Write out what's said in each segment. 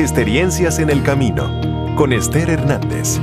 Experiencias en el camino, con Esther Hernández.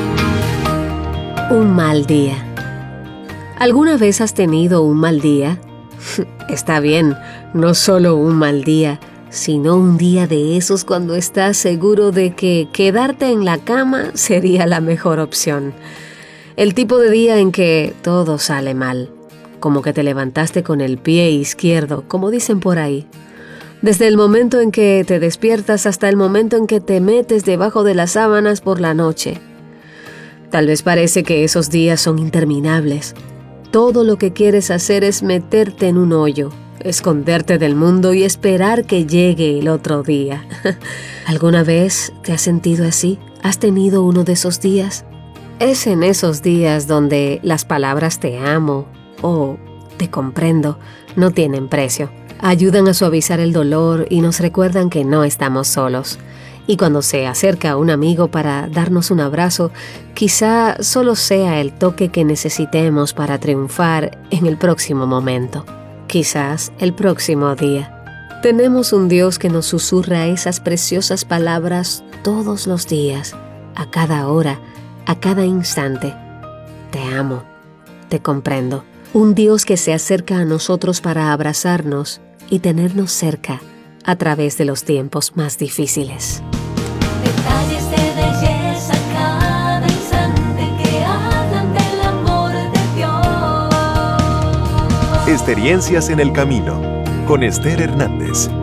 Un mal día. ¿Alguna vez has tenido un mal día? Está bien, no solo un mal día, sino un día de esos cuando estás seguro de que quedarte en la cama sería la mejor opción. El tipo de día en que todo sale mal, como que te levantaste con el pie izquierdo, como dicen por ahí. Desde el momento en que te despiertas hasta el momento en que te metes debajo de las sábanas por la noche. Tal vez parece que esos días son interminables. Todo lo que quieres hacer es meterte en un hoyo, esconderte del mundo y esperar que llegue el otro día. ¿Alguna vez te has sentido así? ¿Has tenido uno de esos días? Es en esos días donde las palabras te amo o te comprendo no tienen precio. Ayudan a suavizar el dolor y nos recuerdan que no estamos solos. Y cuando se acerca un amigo para darnos un abrazo, quizá solo sea el toque que necesitemos para triunfar en el próximo momento. Quizás el próximo día. Tenemos un Dios que nos susurra esas preciosas palabras todos los días, a cada hora, a cada instante. Te amo, te comprendo. Un Dios que se acerca a nosotros para abrazarnos y tenernos cerca a través de los tiempos más difíciles. Detalles de belleza cada instante que hablan del amor de Dios. Experiencias en el camino, con Esther Hernández.